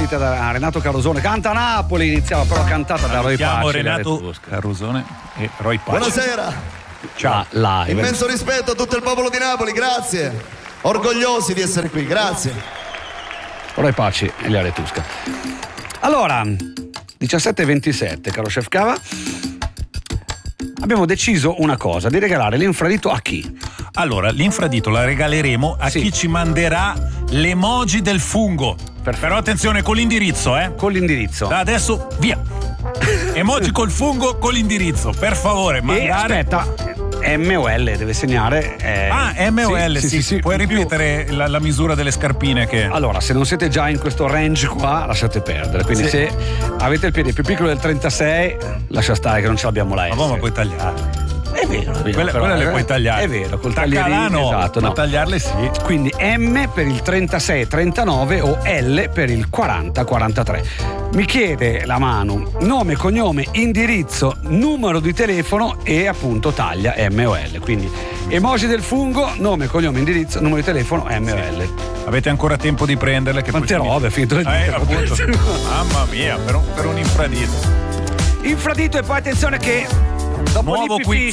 seguita da Renato Carosone. Canta Napoli, iniziava però cantata da Roy Paci. Chiamo Renato Carosone e Roy Paci. Buonasera. Ciao. Live. Immenso rispetto a tutto il popolo di Napoli, grazie. Orgogliosi di essere qui, grazie. Roy Paci e Ilaria Tusca. Allora, 17:27, caro Chef Cava. Abbiamo deciso una cosa, di regalare l'infradito a chi? Allora, l'infradito la regaleremo a chi ci manderà l'emoji del fungo. Però attenzione con l'indirizzo, Con l'indirizzo. Da adesso via. Emoji col fungo con l'indirizzo, per favore, mandare. E aspetta, MOL deve segnare. MOL, sì. Puoi ripetere la misura delle scarpine che. Allora, se non siete già in questo range qua, lasciate perdere. Quindi se avete il piede più piccolo del 36, lascia stare che non ce l'abbiamo la S. Ma puoi tagliare. È vero. Quelle le puoi tagliare. È vero, col taglierino. No, Esatto, ma tagliarle sì. Quindi M per il 36-39 o L per il 40-43. Mi chiede la Manu nome, cognome, indirizzo, numero di telefono e appunto taglia MOL. Quindi emoji del fungo, nome, cognome, indirizzo, numero di telefono MOL. Avete ancora tempo di prenderle? Che quante robe, è finito il appunto. Mamma mia, per un infradito. Infradito, e poi attenzione che dopo nuovo l'IPP